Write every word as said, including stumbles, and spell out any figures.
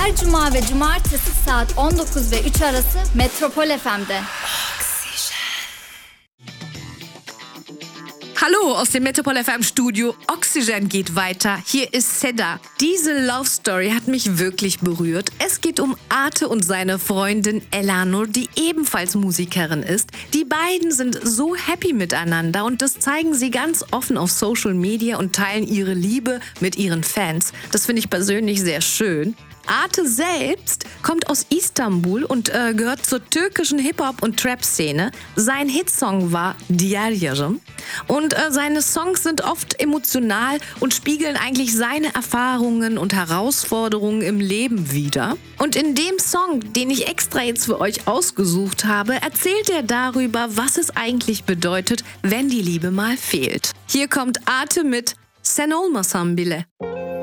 Her cuma ve cumartesi saat on dokuz ve üç arası Metropol F M'de. Hallo aus dem Metropol F M Studio. Oxygen geht weiter. Hier ist Seda. Diese Love Story hat mich wirklich berührt. Es geht um Ate und seine Freundin Elanur, die ebenfalls Musikerin ist. Die beiden sind so happy miteinander und das zeigen sie ganz offen auf Social Media und teilen ihre Liebe mit ihren Fans. Das finde ich persönlich sehr schön. Ate selbst kommt aus Istanbul und äh, gehört zur türkischen Hip-Hop- und Trap-Szene. Sein Hitsong war Diyaryarım und äh, seine Songs sind oft emotional und spiegeln eigentlich seine Erfahrungen und Herausforderungen im Leben wider. Und in dem Song, den ich extra jetzt für euch ausgesucht habe, erzählt er darüber, was es eigentlich bedeutet, wenn die Liebe mal fehlt. Hier kommt Ate mit Sen olmasam bile.